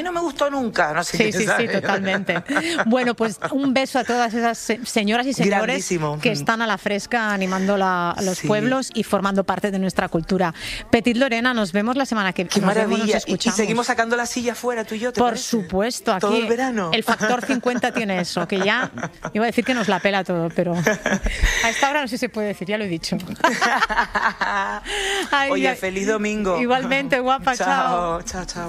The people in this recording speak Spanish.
no me gustó nunca. No sé Sí, qué, sí, ¿sabes? sí, totalmente. Bueno, pues un beso a todas esas señoras y señores Grandísimo. que están a la fresca animando a los Sí. pueblos y formando parte de nuestra cultura. Petit Lorena, nos vemos la semana que viene. Qué maravilla. Nos Y escuchamos. seguimos sacando la silla afuera, tú y yo, ¿te Por parece? supuesto, aquí Todo el verano. el factor 50 tiene eso, que ya iba a decir que nos la pela todo, pero a esta hora no sé si se puede decir, ya lo he dicho. Ay, Oye, feliz domingo. Igualmente, guapa, chao. Chao, chao.